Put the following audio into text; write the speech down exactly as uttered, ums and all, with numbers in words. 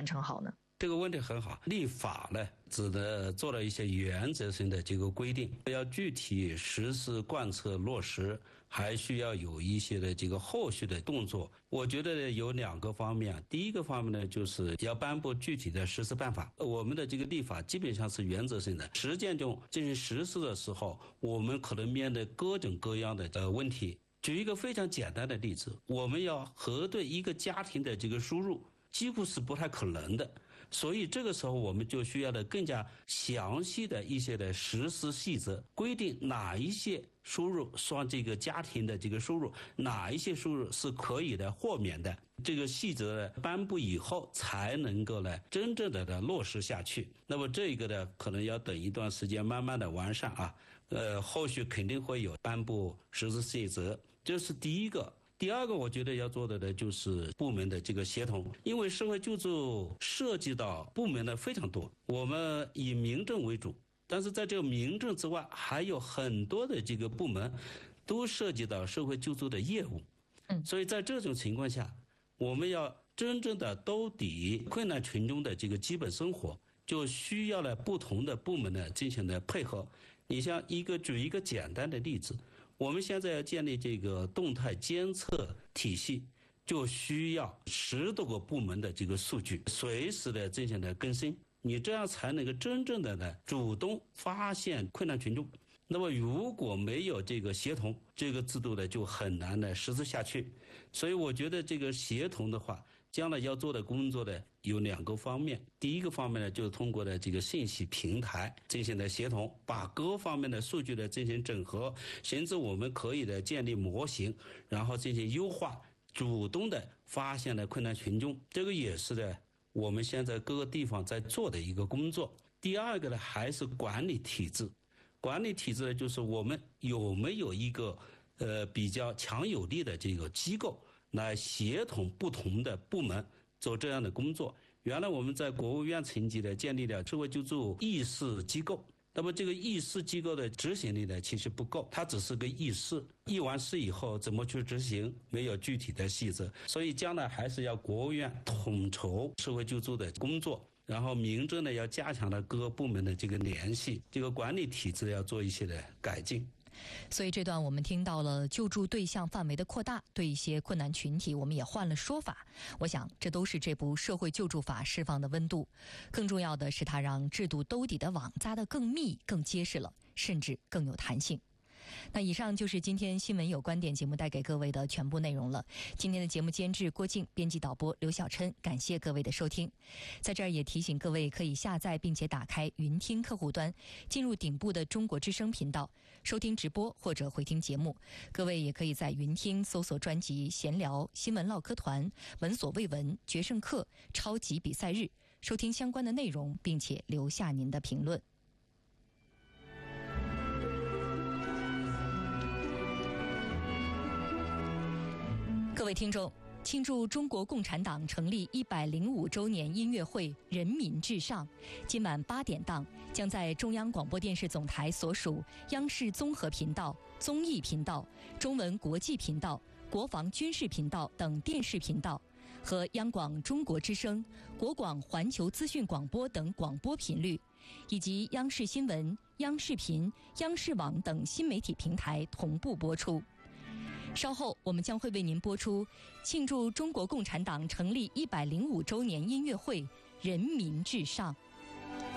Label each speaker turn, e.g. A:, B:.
A: 完成好呢？
B: 这个问题很好，立法呢只能做了一些原则性的这个规定，要具体实施贯彻落实，还需要有一些的这个后续的动作。我觉得有两个方面，第一个方面呢，就是要颁布具体的实施办法。我们的这个立法基本上是原则性的，实践中进行实施的时候，我们可能面对各种各样的呃问题。举一个非常简单的例子，我们要核对一个家庭的这个收入，几乎是不太可能的，所以这个时候我们就需要的更加详细的一些的实施细则，规定哪一些收入算这个家庭的这个收入，哪一些收入是可以的豁免的。这个细则呢颁布以后才能够呢真正的的落实下去。那么这个呢可能要等一段时间慢慢的完善啊，呃，后续肯定会有颁布实施细则，这是第一个。第二个我觉得要做的呢就是部门的这个协同，因为社会救助涉及到部门的非常多，我们以民政为主，但是在这个民政之外还有很多的这个部门都涉及到社会救助的业务，嗯，所以在这种情况下，我们要真正的兜底困难群众的这个基本生活，就需要了不同的部门呢进行的配合。你像一个举一个简单的例子，我们现在要建立这个动态监测体系，就需要十多个部门的这个数据随时的进行的更新，你这样才能够真正的呢主动发现困难群众。那么如果没有这个协同，这个制度呢就很难的实施下去。所以我觉得这个协同的话，将来要做的工作呢有两个方面。第一个方面呢，就是通过的这个信息平台进行的协同，把各方面的数据的进行整合，甚至我们可以的建立模型，然后进行优化，主动的发现了困难群众。这个也是呢我们现在各个地方在做的一个工作。第二个呢，还是管理体制。管理体制呢，就是我们有没有一个呃比较强有力的这个机构来协同不同的部门做这样的工作。原来我们在国务院层级的建立了社会救助议事机构，那么这个议事机构的执行力呢其实不够，它只是个议事，议完事以后怎么去执行没有具体的细则，所以将来还是要国务院统筹社会救助的工作，然后民政呢要加强了各个部门的这个联系，这个管理体制要做一些的改进。
A: 所以这段我们听到了救助对象范围的扩大，对一些困难群体我们也换了说法，我想这都是这部社会救助法释放的温度。更重要的是它让制度兜底的网扎得更密更结实了，甚至更有弹性。那以上就是今天新闻有观点节目带给各位的全部内容了。今天的节目监制郭静，编辑导播刘小琛，感谢各位的收听。在这儿也提醒各位可以下载并且打开云听客户端，进入顶部的中国之声频道收听直播或者回听节目。各位也可以在云听搜索专辑闲聊、新闻唠嗑团、闻所未闻、决胜课、超级比赛日收听相关的内容，并且留下您的评论。各位听众，庆祝中国共产党成立一百零五周年音乐会人民至上，今晚八点档将在中央广播电视总台所属央视综合频道、综艺频道、中文国际频道、国防军事频道等电视频道和央广中国之声、国广环球资讯广播等广播频率，以及央视新闻、央视频、央视网等新媒体平台同步播出。稍后我们将会为您播出庆祝中国共产党成立一百零五周年音乐会人民至上。